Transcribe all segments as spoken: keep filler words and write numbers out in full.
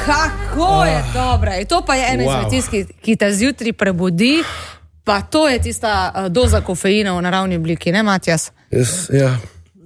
kako je dobro. To pa je ena izmed tistih, ki te zjutraj prebudi, pa to je tista uh, doza kofeina v naravni obliki, ne, Matjas? Yes, ja.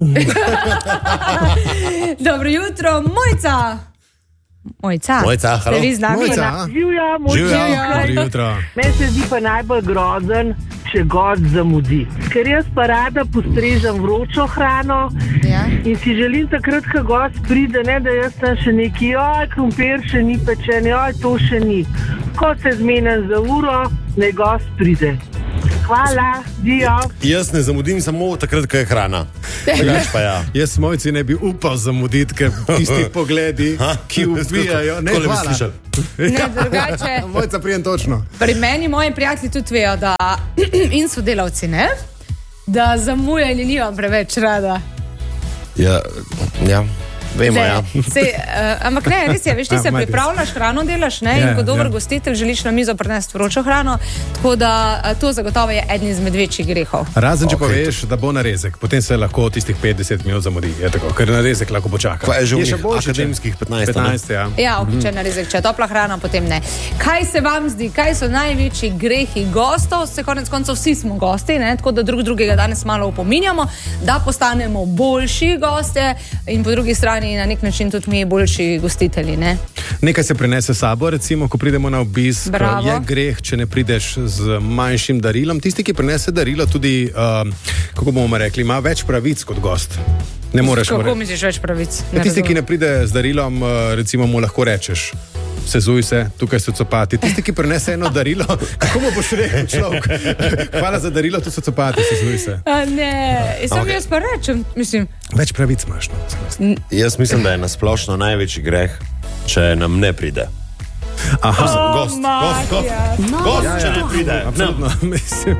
Dobro jutro, Mojca. Mojca. Mojca, halo. Ste vi z nami? Živja, Mojca. Živja. Dobro jutro. Meni se zdi pa najbolj grozen, če gost zamudi. Ker jaz pa rada postrežem vročo hrano Ja. in si želim takrat, ko gost pride, ne da jaz tam še neki, oj, krompir še ni pečen, oj, to še ni. Ko se zmenim za uro, naj gost pride. Hvala, dio. Jaz ne zamudim samo takrat, ko je hrana. Drugač pa ja. Jaz Mojci ne bi upal zamuditi, ker tisti pogledi, ki ubijajo. Ne, Takole bi hvala. slišali. Ne, drugače. Mojca, prijem točno. Pri meni moji prijatelji tudi vejo, da in sodelavci, ne? Da zamujanje nimam preveč rada. Ja, ja. Vemo, ja. Sej, uh, ampak ne, res je, veš, ti Ja, se Matjas. pripravljaš, hrano delaš, ne, Ja, in kot dober ja. gostitelj želiš na mizo prinesti vročo hrano, tako da uh, to zagotovo je eden izmed večjih grehov. Razen, če Okej, poveš, da bo narezek, potem se lahko tistih petdeset minut zamudi. Je tako, ker narezek lahko počaka. Pa je že v še njih boljše, če- akademskih petnajst, petnajst, ja. Ja, če narezek, če je topla hrana, potem ne. Kaj se vam zdi, kaj so največji grehi gostov? Se konec koncev vsi smo gosti, ne? Tako da drug drugega danes malo opominjamo, da postanemo boljši gostje in po drugi strani na nek način tudi mi boljši gostitelji, ne? Nekaj se prenese s sabo, recimo, ko pridemo na obisk. Bravo. Je greh, če ne prideš z manjšim darilom. Tisti, ki prenese darilo, tudi, uh, kako bomo rekli, ima več pravic kot gost. Ne moreš mu Kako reči. misliš več pravic? Ja, tisti, ki ne pride z darilom, uh, recimo, mu lahko rečeš: sezuj se, tukaj so copati. Tisti, ki prenese eno darilo, kako mu boš rekel, človek? Hvala za darilo, tu so copati, sezuj se. A ne, sam Ampak- jaz pa rečem, mislim, Več pravic imaš. No. Jaz mislim, da je nasplošno največji greh, če nam ne pride. Aha, Gost, gost, gost, gost, če ne pride. absolutno. Mislim,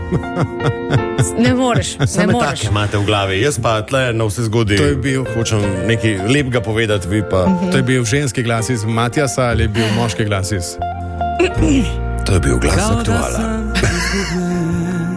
ne moreš, ne Same moreš. take imate v glavi. Jaz pa tle na vse zgodi. To je bil- Hočem nekaj lepega povedati, vi pa... to je bil ženski glas iz Matjasa ali je bil moški glas iz... To je bil glas aktuala. Kao da sam izgubljen,